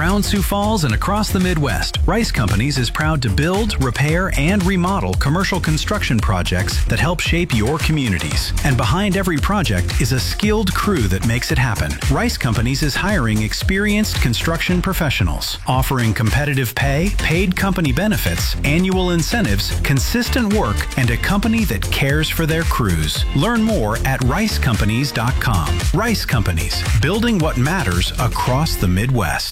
Around Sioux Falls and across the Midwest, Rice Companies is proud to build, repair, and remodel commercial construction projects that help shape your communities. And behind every project is a skilled crew that makes it happen. Rice Companies is hiring experienced construction professionals, offering competitive pay, paid company benefits, annual incentives, consistent work, and a company that cares for their crews. Learn more at ricecompanies.com. Rice Companies, building what matters across the Midwest.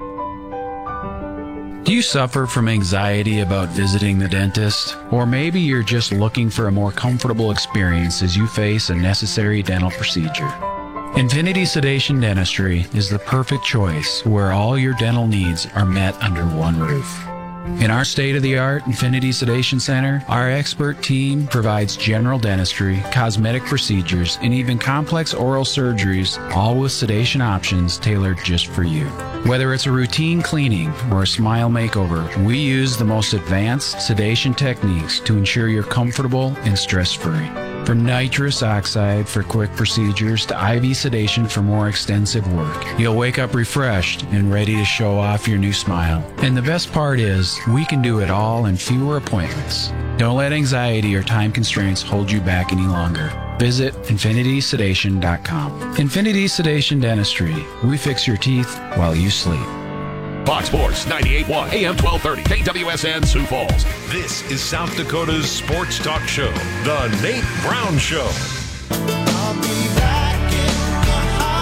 Do you suffer from anxiety about visiting the dentist? Or maybe you're just looking for a more comfortable experience as you face a necessary dental procedure. Infinity Sedation Dentistry is the perfect choice where all your dental needs are met under one roof. In our state-of-the-art Infinity Sedation Center, our expert team provides general dentistry, cosmetic procedures, and even complex oral surgeries, all with sedation options tailored just for you. Whether it's a routine cleaning or a smile makeover, we use the most advanced sedation techniques to ensure you're comfortable and stress-free. From nitrous oxide for quick procedures to IV sedation for more extensive work, you'll wake up refreshed and ready to show off your new smile. And the best part is, we can do it all in fewer appointments. Don't let anxiety or time constraints hold you back any longer. Visit infinitysedation.com. Infinity Sedation Dentistry. We fix your teeth while you sleep. Fox Sports 98.1 AM 1230 KWSN Sioux Falls. This is South Dakota's sports talk show, The Nate Brown Show. I'll be back in the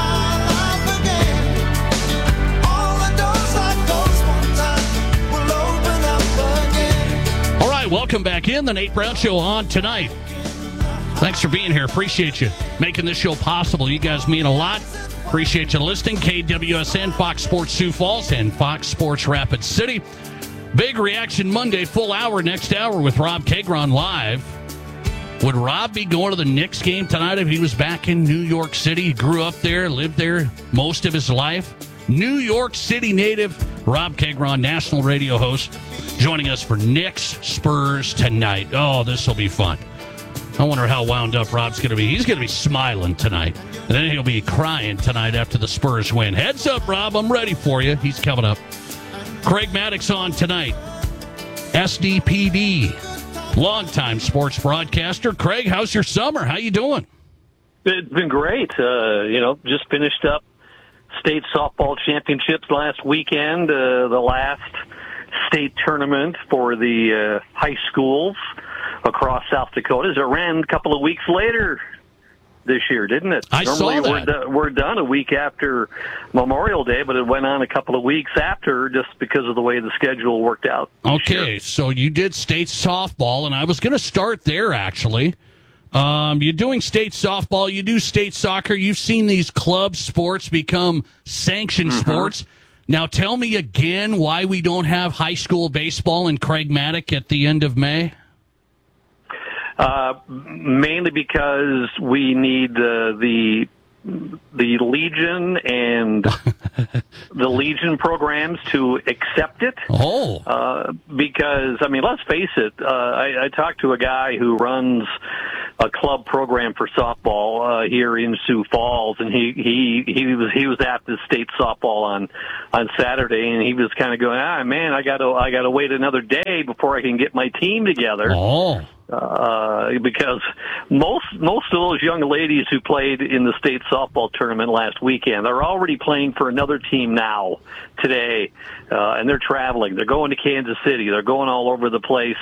hive again. All the doors I closed one time will open up again. All right, welcome back in. The Nate Brown Show on tonight. Thanks for being here. Appreciate you making this show possible. You guys mean a lot. Appreciate you listening. KWSN, Fox Sports Sioux Falls, and Fox Sports Rapid City. Big Reaction Monday, full hour, next hour with Rob Kagron live. Would Rob be going to the Knicks game tonight if he was back in New York City? He grew up there, lived there most of his life. New York City native Rob Kagron, national radio host, joining us for Knicks Spurs tonight. Oh, this will be fun. I wonder how wound up Rob's going to be. He's going to be smiling tonight. And then he'll be crying tonight after the Spurs win. Heads up, Rob. I'm ready for you. He's coming up. Craig Maddox on tonight. SDPD. Longtime sports broadcaster. Craig, how's your summer? How you doing? It's been great. Just finished up state softball championships last weekend. The last state tournament for the high schools across South Dakota. It ran a couple of weeks later this year, didn't it? Normally, saw that. We're done a week after Memorial Day, but it went on a couple of weeks after just because of the way the schedule worked out. Okay, so you did state softball, and I was going to start there, actually. You're doing state softball, you do state soccer. You've seen these club sports become sanctioned sports. Now tell me again why we don't have high school baseball in Craig Maddox at the end of May. Mainly because we need the Legion and the Legion programs to accept it. Because, let's face it, I talked to a guy who runs a club program for softball here in Sioux Falls, and he was at the state softball on Saturday, and he was kind of going, I gotta wait another day before I can get my team together. Because most of those young ladies who played in the state softball tournament last weekend are already playing for another team now, today, and they're traveling. They're going to Kansas City. They're going all over the place.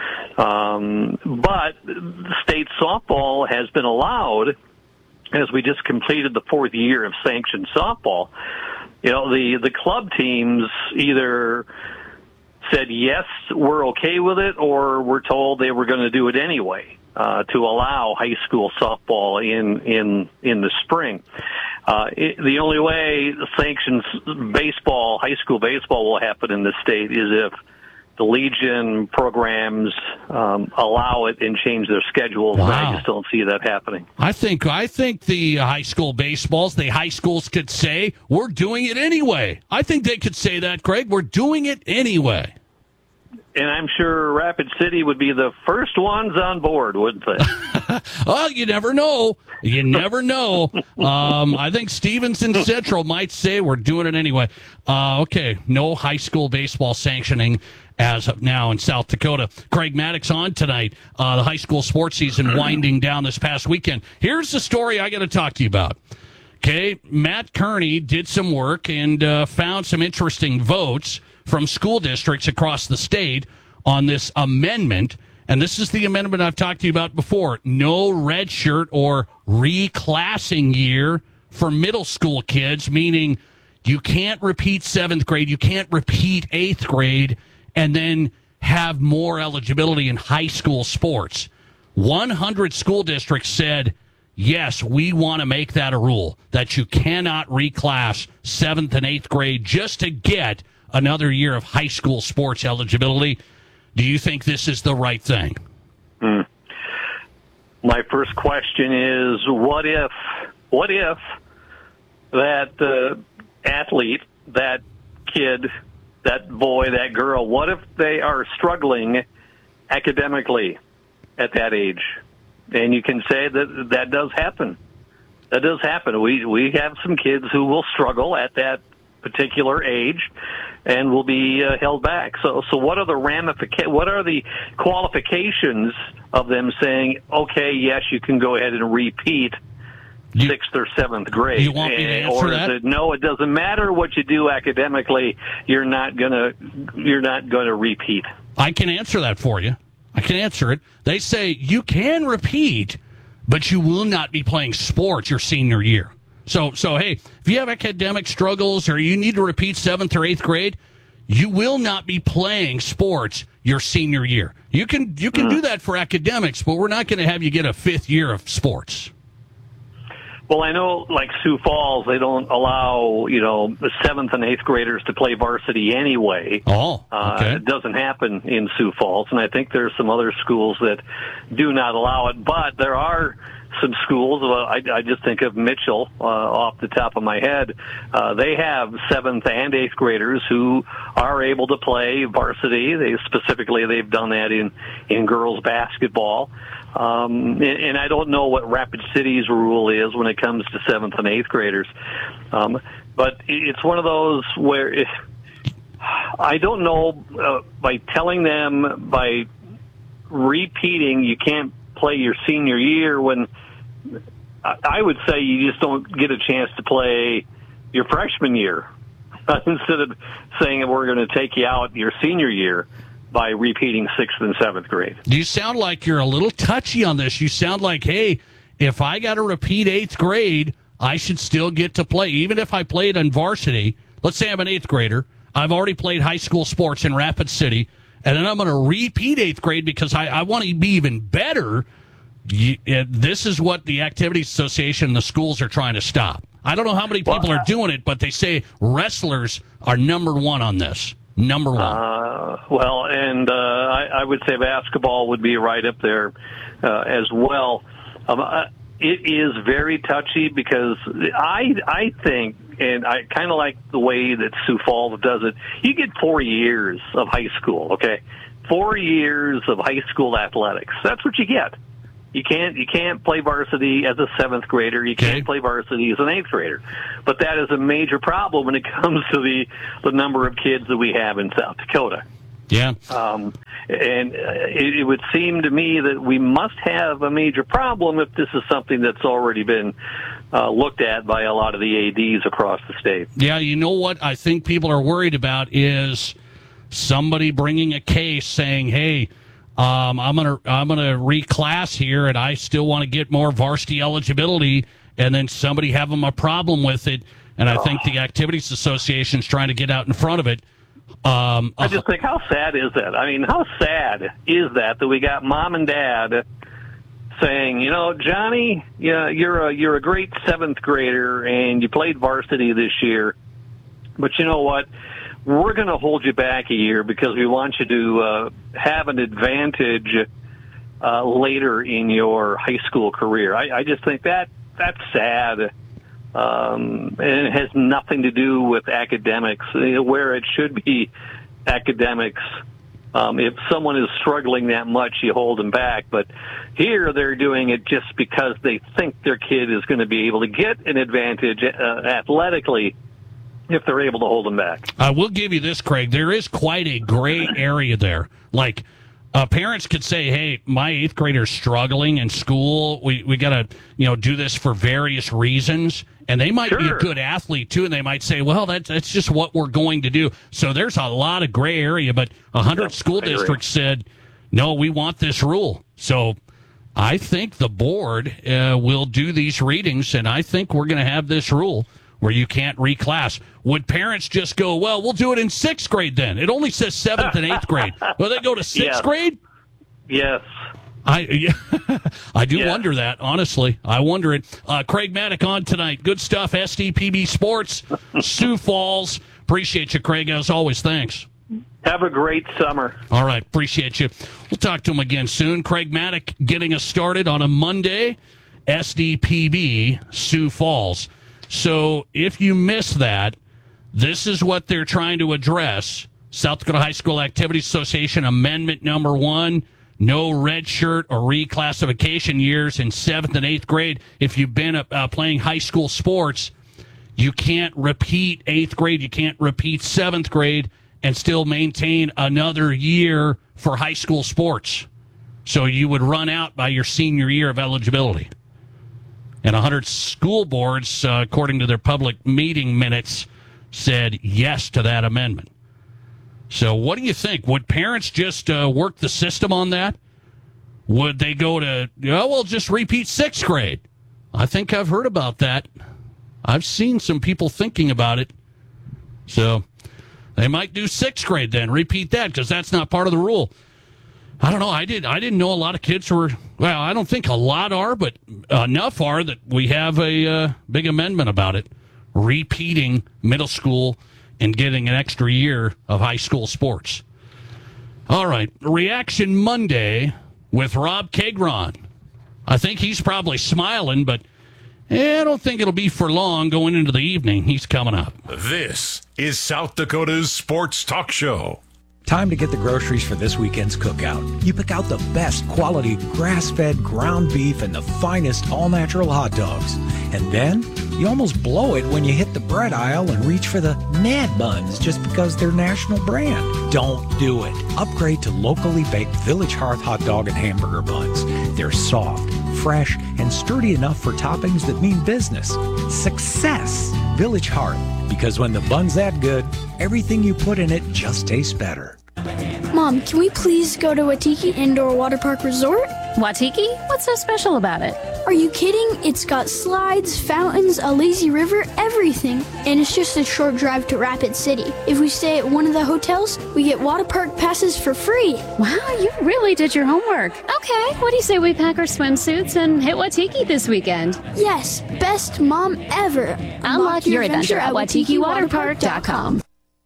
But state softball has been allowed, as we just completed the fourth year of sanctioned softball. The club teams either said, yes, we're okay with it, or we're told they were going to do it anyway, to allow high school softball in the spring. The only way sanctions baseball, high school baseball, will happen in this state is if the Legion programs allow it and change their schedules. Wow. I just don't see that happening. I think the high school baseballs, the high schools could say, we're doing it anyway. I think they could say that, Greg. We're doing it anyway. And I'm sure Rapid City would be the first ones on board, wouldn't they? Well, you never know. You never know. I think Stevenson Central might say we're doing it anyway. Okay, no high school baseball sanctioning as of now in South Dakota. Craig Maddox on tonight. The high school sports season winding down this past weekend. Here's the story I got to talk to you about. Okay, Matt Kearney did some work and found some interesting votes from school districts across the state on this amendment. And this is the amendment I've talked to you about before. No redshirt or reclassing year for middle school kids, meaning you can't repeat 7th grade, you can't repeat 8th grade, and then have more eligibility in high school sports. 100 school districts said, yes, we want to make that a rule, that you cannot reclass 7th and 8th grade just to get another year of high school sports eligibility. Do you think this is the right thing? My first question is, what if that athlete, that kid, that boy, that girl, what if they are struggling academically at that age? And you can say that does happen. That does happen. We have some kids who will struggle at that particular age and will be held back. So what are the what are the qualifications of them saying, okay, yes, you can go ahead and repeat 6th or 7th grade? You want me to answer that? Or is it, no, it doesn't matter what you do academically, you're not gonna repeat? I can answer that for you. I can answer it. They say you can repeat, but you will not be playing sports your senior year. So hey, if you have academic struggles or you need to repeat 7th or 8th grade, you will not be playing sports your senior year. You can do that for academics, but we're not going to have you get a 5th year of sports. Well, I know, like Sioux Falls, they don't allow, the 7th and 8th graders to play varsity anyway. Oh, okay. It doesn't happen in Sioux Falls, and I think there's some other schools that do not allow it. But there are some schools, I just think of Mitchell off the top of my head. They have 7th and 8th graders who are able to play varsity. They've done that in girls basketball. And I don't know what Rapid City's rule is when it comes to 7th and 8th graders. But it's one of those where I don't know, by telling them, by repeating, you can't play your senior year, when I would say you just don't get a chance to play your freshman year instead of saying we're going to take you out your senior year by repeating 6th and 7th grade. You sound like you're a little touchy on this. You sound like, hey, if I got to repeat 8th grade, I should still get to play. Even if I played on varsity, let's say I'm an 8th grader, I've already played high school sports in Rapid City, and then I'm going to repeat 8th grade because I want to be even better. This is what the Activities Association and the schools are trying to stop. I don't know how many people are doing it, but they say wrestlers are number one on this. Number one. I would say basketball would be right up there as well. It is very touchy because I think, and I kind of like the way that Sioux Falls does it, you get 4 years of high school, okay? 4 years of high school athletics. That's what you get. You can't play varsity as a 7th grader. You can't play varsity as an 8th grader. But that is a major problem when it comes to the number of kids that we have in South Dakota. Yeah. And it would seem to me that we must have a major problem if this is something that's already been looked at by a lot of the ADs across the state. Yeah, you know what I think people are worried about is somebody bringing a case saying, hey, I'm gonna reclass here, and I still want to get more varsity eligibility, and then somebody having a problem with it, and I think the Activities Association is trying to get out in front of it. I just think, how sad is that? I mean, how sad is that we got mom and dad saying, Johnny, you're a great 7th grader, and you played varsity this year, but you know what? We're going to hold you back a year because we want you to have an advantage later in your high school career. I just think that's sad. And it has nothing to do with academics, where it should be academics If someone is struggling that much, you hold them back. But here they're doing it just because they think their kid is going to be able to get an advantage athletically if they're able to hold them back. I will give you this, Craig. There is quite a gray area there. Like, parents could say, hey, my 8th grader's struggling in school. We got to, do this for various reasons. And they might be a good athlete, too, and they might say, well, that's just what we're going to do. So there's a lot of gray area, but 100 school districts said, no, we want this rule. So I think the board will do these readings, and I think we're going to have this rule where you can't reclass. Would parents just go, well, we'll do it in 6th grade then? It only says 7th and 8th grade. Will they go to 6th grade? Yes. I do wonder that, honestly. I wonder it. Craig Maddock on tonight. Good stuff, SDPB Sports, Sioux Falls. Appreciate you, Craig, as always. Thanks. Have a great summer. All right, appreciate you. We'll talk to him again soon. Craig Maddock getting us started on a Monday, SDPB, Sioux Falls. So if you miss that, this is what they're trying to address. South Dakota High School Activities Association Amendment number 1. No redshirt or reclassification years in 7th and 8th grade. If you've been playing high school sports, you can't repeat 8th grade. You can't repeat 7th grade and still maintain another year for high school sports. So you would run out by your senior year of eligibility. And 100 school boards, according to their public meeting minutes, said yes to that amendment. So what do you think? Would parents just work the system on that? Would they go to, we'll just repeat 6th grade? I think I've heard about that. I've seen some people thinking about it. So they might do 6th grade then, repeat that, because that's not part of the rule. I don't know. I didn't know a lot of kids were, well, I don't think a lot are, but enough are that we have a big amendment about it. Repeating middle school and getting an extra year of high school sports. All right, Reaction Monday with Rob Kegron. I think he's probably smiling, but I don't think it'll be for long going into the evening. He's coming up. This is South Dakota's Sports Talk Show. Time to get the groceries for this weekend's cookout. You pick out the best quality grass-fed ground beef and the finest all-natural hot dogs. And then you almost blow it when you hit the bread aisle and reach for the Mad Buns just because they're national brand. Don't do it. Upgrade to locally baked Village Hearth hot dog and hamburger buns. They're soft, fresh, and sturdy enough for toppings that mean business. Success! Village Hearth. Because when the bun's that good, everything you put in it just tastes better. Mom, can we please go to Watiki Indoor Water Park Resort? Watiki? What's so special about it? Are you kidding? It's got slides, fountains, a lazy river, everything. And it's just a short drive to Rapid City. If we stay at one of the hotels, we get water park passes for free. Wow, you really did your homework. Okay, what do you say we pack our swimsuits and hit Watiki this weekend? Yes, best mom ever. Unlock your adventure at WatikiWaterPark.com.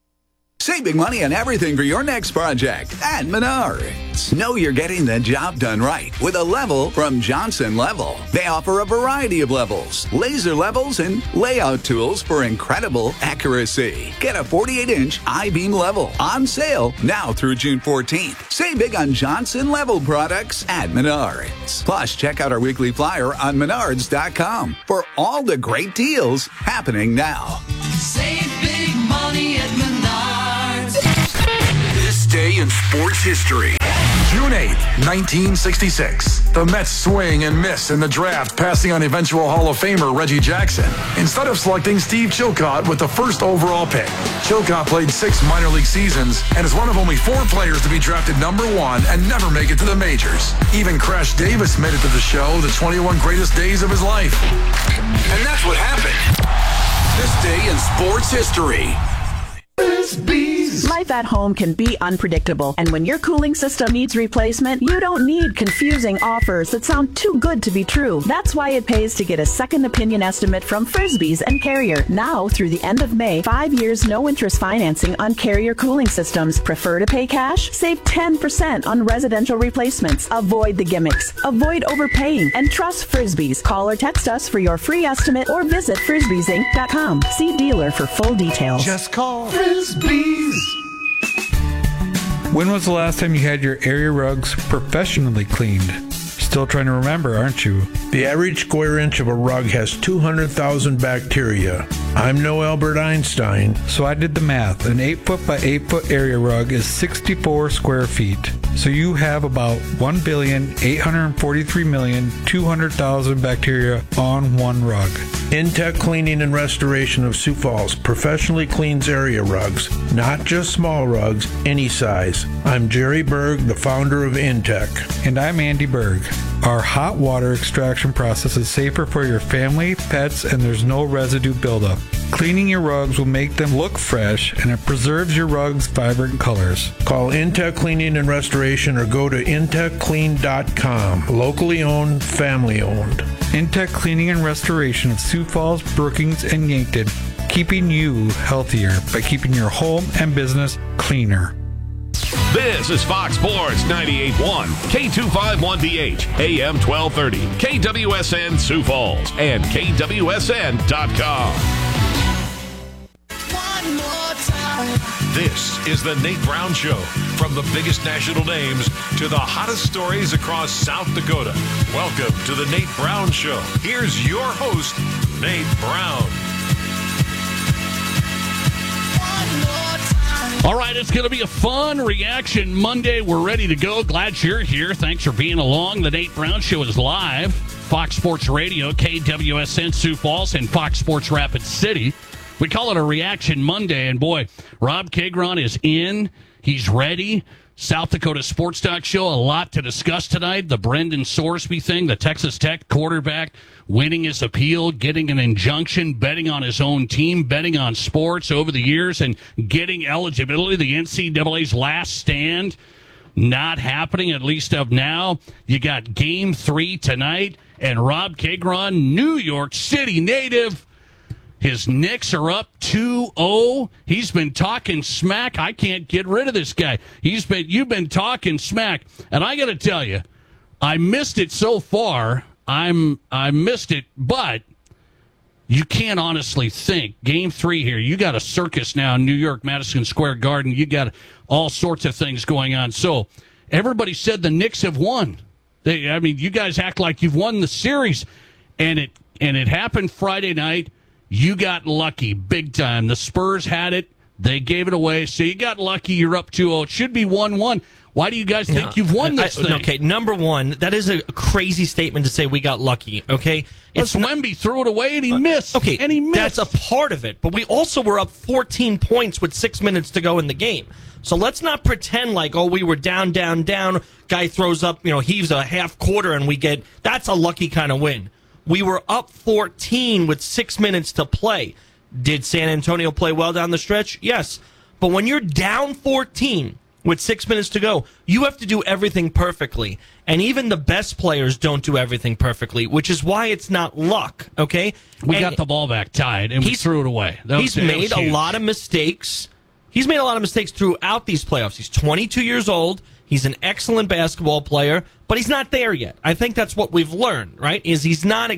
Save big money on everything for your next project at Menards. Know you're getting the job done right with a level from Johnson Level. They offer a variety of levels, laser levels, and layout tools for incredible accuracy. Get a 48-inch I-beam level on sale now through June 14th. Save big on Johnson Level products at Menards. Plus, check out our weekly flyer on Menards.com for all the great deals happening now. Save big money at Menards. This day in sports history. June 8th, 1966. The Mets swing and miss in the draft, passing on eventual Hall of Famer Reggie Jackson. Instead of selecting Steve Chilcott with the first overall pick, Chilcott played 6 minor league seasons and is one of only 4 players to be drafted number 1 and never make it to the majors. Even Crash Davis made it to the show, the 21 greatest days of his life. And that's what happened. This day in sports history. Life at home can be unpredictable, and when your cooling system needs replacement, you don't need confusing offers that sound too good to be true. That's why it pays to get a second opinion estimate from Frisbees and Carrier. Now, through the end of May, 5 years no-interest financing on Carrier cooling systems. Prefer to pay cash? Save 10% on residential replacements. Avoid the gimmicks. Avoid overpaying. And trust Frisbees. Call or text us for your free estimate or visit FrisbeesInc.com. See dealer for full details. Just call Frisbees. When was the last time you had your area rugs professionally cleaned? Still trying to remember, aren't you? The average square inch of a rug has 200,000 bacteria. I'm no Albert Einstein. So I did the math. An 8-foot by 8-foot area rug is 64 square feet. So you have about 1,843,200,000 bacteria on one rug. Intech Cleaning and Restoration of Sioux Falls professionally cleans area rugs, not just small rugs, any size. I'm Jerry Berg, the founder of Intech. And I'm Andy Berg. Our hot water extraction process is safer for your family, pets, and there's no residue buildup. Cleaning your rugs will make them look fresh, and it preserves your rugs' vibrant colors. Call Intech Cleaning and Restoration or go to intechclean.com. Locally owned, family owned. Intech Cleaning and Restoration of Sioux Falls, Brookings, and Yankton, keeping you healthier by keeping your home and business cleaner. This is Fox Sports 98.1, K251DH, AM 1230, KWSN Sioux Falls, and KWSN.com. One more time. This is the Nate Brown Show. From the biggest national names to the hottest stories across South Dakota. Welcome to the Nate Brown Show. Here's your host, Nate Brown. All right, it's going to be a fun Reaction Monday. We're ready to go. Glad you're here. Thanks for being along. The Nate Brown Show is live. Fox Sports Radio, KWSN Sioux Falls, and Fox Sports Rapid City. We call it a Reaction Monday, and boy, Rob Kagron is in. He's ready. South Dakota Sports Talk Show, a lot to discuss tonight. The Brendan Sorsby thing, the Texas Tech quarterback winning his appeal, getting an injunction, betting on his own team, betting on sports over the years, and getting eligibility. The NCAA's last stand not happening, at least of now. You got Game 3 tonight, and Rob Kagron, New York City native. His Knicks are up 2-0. He's been talking smack. I can't get rid of this guy. You've been talking smack. And I got to tell you, I missed it so far. I missed it, but you can't honestly think. Game 3 here, you got a circus now in New York, Madison Square Garden. You got all sorts of things going on. So everybody said the Knicks have won. You guys act like you've won the series. And it happened Friday night. You got lucky big time. The Spurs had it. They gave it away. So you got lucky. You're up 2-0. It should be 1-1. Why do you guys think you've won this thing? Okay, number one, that is a crazy statement to say we got lucky, okay? Wemby threw it away and he missed. Okay, and he missed. That's a part of it. But we also were up 14 points with 6 minutes to go in the game. So let's not pretend like, we were down. Guy throws up, heaves a half quarter and we get, that's a lucky kind of win. We were up 14 with 6 minutes to play. Did San Antonio play well down the stretch? Yes. But when you're down 14 with 6 minutes to go, you have to do everything perfectly. And even the best players don't do everything perfectly, which is why it's not luck, okay? We got the ball back tied, and we threw it away. He's made a lot of mistakes. He's made a lot of mistakes throughout these playoffs. He's 22 years old. He's an excellent basketball player, but he's not there yet. I think that's what we've learned, right? He's not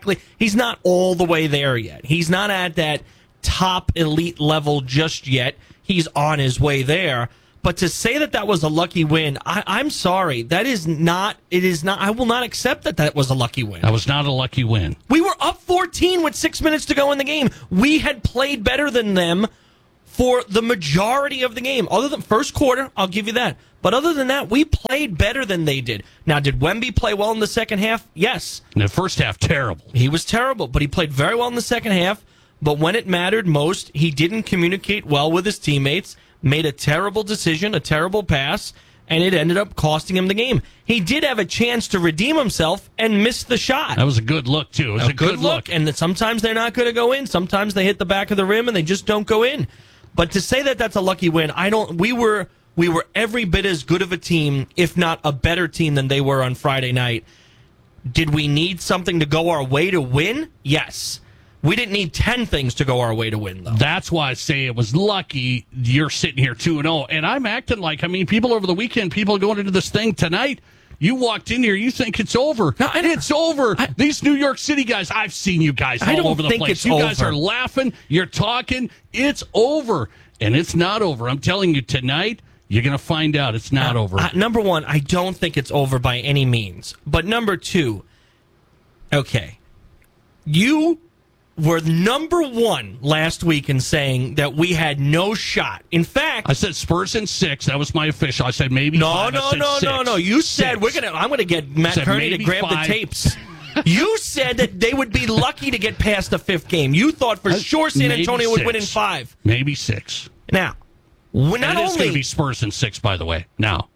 all the way there yet. He's not at that top elite level just yet. He's on his way there. But to say that was a lucky win, I'm sorry. It is not. I will not accept that was a lucky win. That was not a lucky win. We were up 14 with 6 minutes to go in the game. We had played better than them for the majority of the game. Other than first quarter, I'll give you that. But other than that, we played better than they did. Now, did Wemby play well in the second half? Yes. In the first half, terrible. He was terrible, but he played very well in the second half. But when it mattered most, he didn't communicate well with his teammates, made a terrible decision, a terrible pass, and it ended up costing him the game. He did have a chance to redeem himself and missed the shot. That was a good look, too. It was a good look. And sometimes they're not going to go in. Sometimes they hit the back of the rim and they just don't go in. But to say that that's a lucky win, we were every bit as good of a team, if not a better team than they were on Friday night. Did we need something to go our way to win? Yes. We didn't need 10 things to go our way to win, though. That's why I say it was lucky you're sitting here 2-0. And I'm acting like, people over the weekend, people going into this thing tonight, you walked in here, you think it's over. No, it's over. These New York City guys, I've seen you guys all over the place. You guys are laughing, you're talking, it's over. And it's not over. I'm telling you, tonight, You're going to find out it's not over. Number one, I don't think it's over by any means. But number two, okay, you were number one last week in saying that we had no shot. In fact, I said Spurs in 6. That was my official. I said maybe 5. No. You said I'm going to get Matt Kearney to grab 5. The tapes. You said that they would be lucky to get past the 5th game. You thought for sure San Antonio would win in 5. Maybe 6. Now, not only it's going to be Spurs in 6, by the way. Now,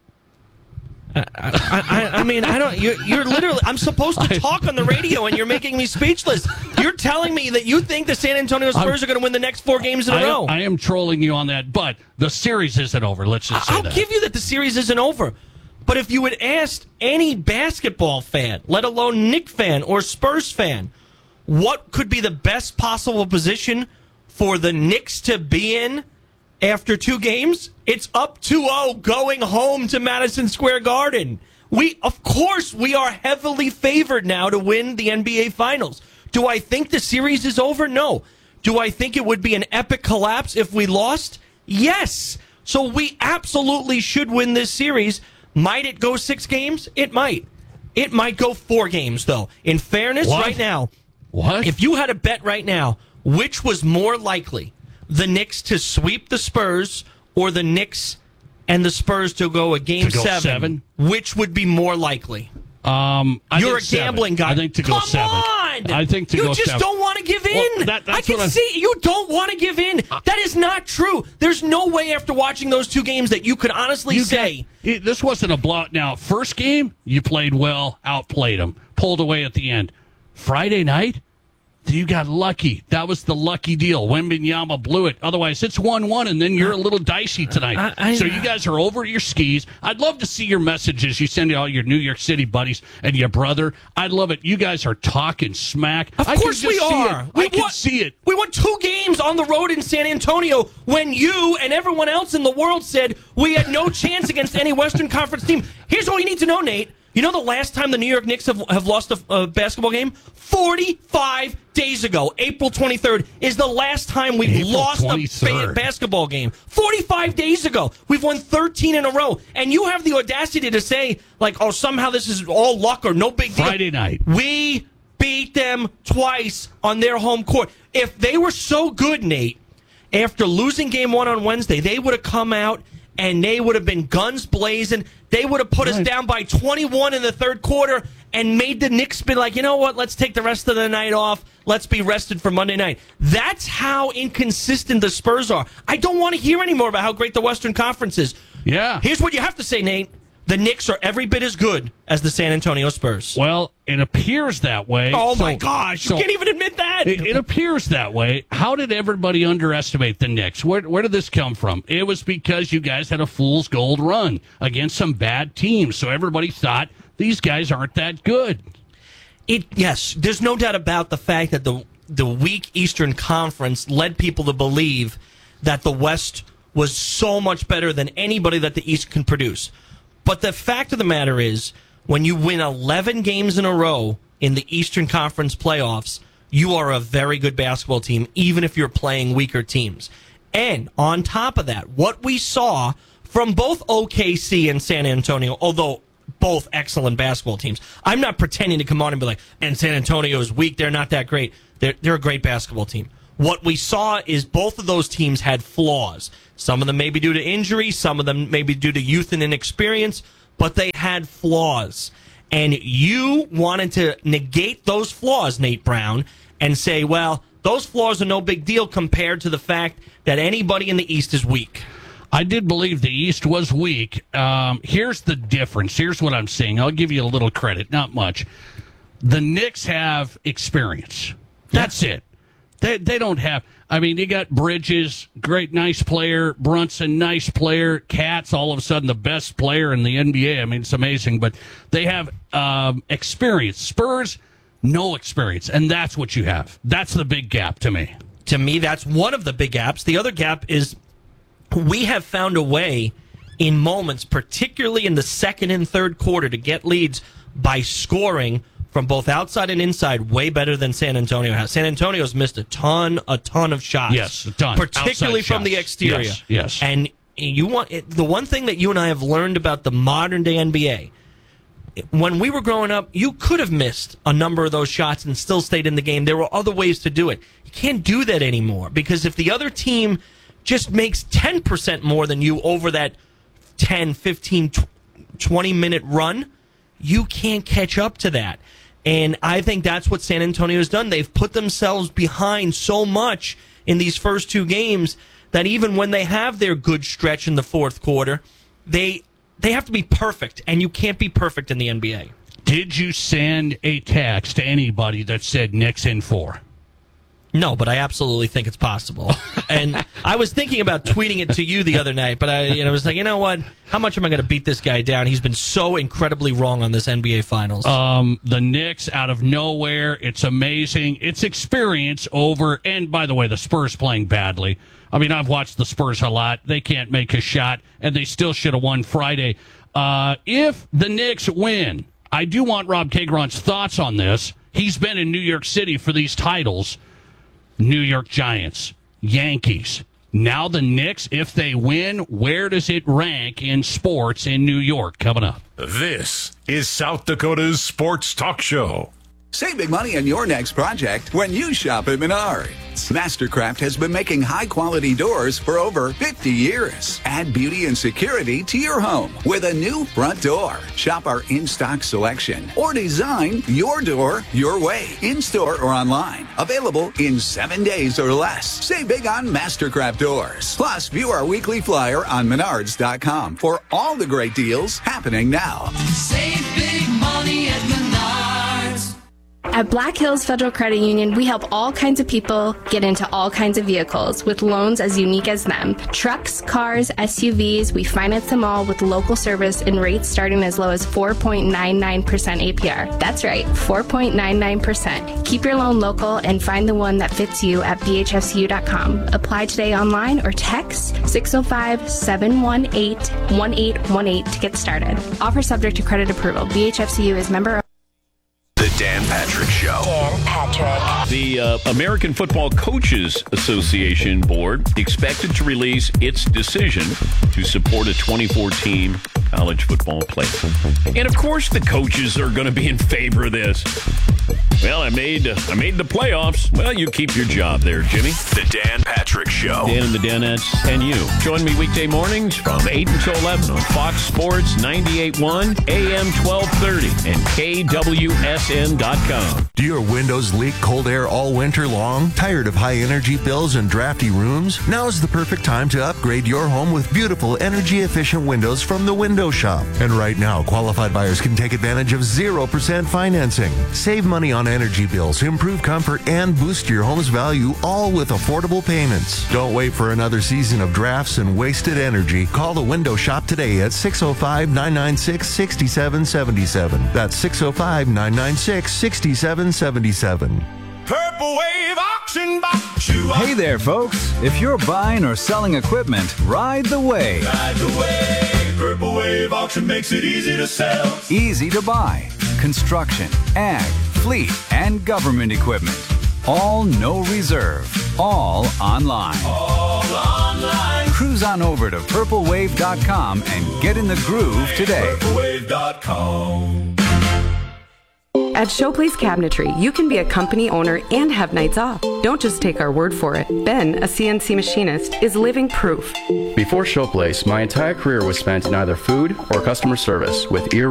I mean, I don't. You're literally. I'm supposed to talk on the radio, and you're making me speechless. You're telling me that you think the San Antonio Spurs are going to win the next 4 games in a row. I am trolling you on that, but the series isn't over. Let's just say I'll give you that the series isn't over. But if you had asked any basketball fan, let alone Knicks fan or Spurs fan, what could be the best possible position for the Knicks to be in after 2 games? It's up 2-0 going home to Madison Square Garden. Of course, we are heavily favored now to win the NBA Finals. Do I think the series is over? No. Do I think it would be an epic collapse if we lost? Yes. So we absolutely should win this series. Might it go 6 games? It might. It might go 4 games, though. In fairness, right now, if you had a bet right now, which was more likely, the Knicks to sweep the Spurs or the Knicks and the Spurs to go a game 7, which would be more likely? You're a gambling guy. I think to go 7. Come on! I think to go 7. You just don't want to give in. Well, I can see you don't want to give in. That is not true. There's no way after watching those 2 games that you could honestly say. This wasn't a blowout. Now, first game, you played well, outplayed them, pulled away at the end. Friday night, you got lucky. That was the lucky deal. Wembanyama blew it. Otherwise, it's 1-1, and then you're a little dicey tonight. So you guys are over your skis. I'd love to see your messages you send to all your New York City buddies and your brother. I'd love it. You guys are talking smack. Of course we are. I can see it. We won 2 games on the road in San Antonio when you and everyone else in the world said we had no chance against any Western Conference team. Here's all you need to know, Nate. You know the last time the New York Knicks have lost a basketball game? 45 days ago. April 23rd is the last time we've lost a basketball game. 45 days ago. We've won 13 in a row. And you have the audacity to say, like, oh, somehow this is all luck or no big deal. Friday night. We beat them twice on their home court. If they were so good, Nate, after losing game 1 on Wednesday, they would have come out and they would have been guns blazing. They would have put us down by 21 in the 3rd quarter and made the Knicks be like, you know what, let's take the rest of the night off. Let's be rested for Monday night. That's how inconsistent the Spurs are. I don't want to hear anymore about how great the Western Conference is. Yeah. Here's what you have to say, Nate. The Knicks are every bit as good as the San Antonio Spurs. Well, it appears that way. Oh, my gosh. You can't even admit that. It appears that way. How did everybody underestimate the Knicks? Where did this come from? It was because you guys had a fool's gold run against some bad teams. So everybody thought these guys aren't that good. Yes, there's no doubt about the fact that the weak Eastern Conference led people to believe that the West was so much better than anybody that the East can produce. But the fact of the matter is, when you win 11 games in a row in the Eastern Conference playoffs, you are a very good basketball team, even if you're playing weaker teams. And on top of that, what we saw from both OKC and San Antonio, although both excellent basketball teams, I'm not pretending to come on and be like, and San Antonio is weak, they're not that great. They're a great basketball team. What we saw is both of those teams had flaws. Some of them may be due to injury, some of them may be due to youth and inexperience, but they had flaws. And you wanted to negate those flaws, Nate Brown, and say, well, those flaws are no big deal compared to the fact that anybody in the East is weak. I did believe the East was weak. Here's the difference. Here's what I'm saying. I'll give you a little credit, not much. The Knicks have experience. That's it. They don't have... I mean, you got Bridges, great, nice player. Brunson, nice player. Katz, all of a sudden the best player in the NBA. I mean, it's amazing. But they have experience. Spurs, no experience. And that's what you have. That's the big gap to me. To me, that's one of the big gaps. The other gap is we have found a way in moments, particularly in the 2nd and 3rd quarter, to get leads by scoring from both outside and inside way better than San Antonio has. San Antonio's missed a ton of shots. Yes, a ton. Particularly outside from the shots. exterior. Yes. And the one thing that you and I have learned about the modern day NBA. When we were growing up, you could have missed a number of those shots and still stayed in the game. There were other ways to do it. You can't do that anymore because if the other team just makes 10% more than you over that 10, 15, 20-minute run, you can't catch up to that. And I think that's what San Antonio has done. They've put themselves behind so much in these first two games that even when they have their good stretch in the fourth quarter, they have to be perfect, and you can't be perfect in the NBA. Did you send a text to anybody that said Knicks in 4? No, but I absolutely think it's possible. And I was thinking about tweeting it to you the other night, but I was like, you know what? How much am I going to beat this guy down? He's been so incredibly wrong on this NBA Finals. The Knicks out of nowhere. It's amazing. It's experience over. And by the way, the Spurs playing badly. I mean, I've watched the Spurs a lot. They can't make a shot, and they still should have won Friday. If the Knicks win, I do want Rob Kagron's thoughts on this. He's been in New York City for these titles. New York Giants, Yankees. Now the Knicks, if they win, where does it rank in sports in New York? Coming up. This is South Dakota's Sports Talk Show. Save big money on your next project when you shop at Menards. Mastercraft has been making high-quality doors for over 50 years. Add beauty and security to your home with a new front door. Shop our in-stock selection or design your door your way, in-store or online. Available in 7 days or less. Save big on Mastercraft doors. Plus, view our weekly flyer on Menards.com for all the great deals happening now. Save big money at Menards. At Black Hills Federal Credit Union, we help all kinds of people get into all kinds of vehicles with loans as unique as them. Trucks, cars, SUVs, we finance them all with local service and rates starting as low as 4.99% APR. That's right, 4.99%. Keep your loan local and find the one that fits you at bhfcu.com. Apply today online or text 605-718-1818 to get started. Offer subject to credit approval. BHFCU is member of The Dan Patrick Show. Dan Patrick. The American Football Coaches Association Board expected to release its decision to support a 24-team college football playoff. And of course the coaches are going to be in favor of this. Well, I made the playoffs. Well, you keep your job there, Jimmy. The Dan Patrick Show. Dan and the Danettes and you. Join me weekday mornings from 8 until 11 on Fox Sports 98.1, AM 1230, and KWSN.com. Do your windows leak cold air all winter long? Tired of high energy bills and drafty rooms? Now's the perfect time to upgrade your home with beautiful energy efficient windows from the Window Shop. And right now, qualified buyers can take advantage of 0% financing. Save money on energy bills, improve comfort, and boost your home's value, all with affordable payments. Don't wait for another season of drafts and wasted energy. Call the Window Shop today at 605-996-6777. That's 605-996-6777. Purple Wave Auction Box. Hey there, folks. If you're buying or selling equipment, ride the wave. Ride the wave. Purple Wave Auction makes it easy to sell. Easy to buy. Construction, ag, fleet, and government equipment. All no reserve. All online. All online. Cruise on over to purplewave.com and get in the groove today. Purplewave.com. At Showplace Cabinetry, you can be a company owner and have nights off. Don't just take our word for it. Ben, a CNC machinist, is living proof. Before Showplace, my entire career was spent in either food or customer service with ear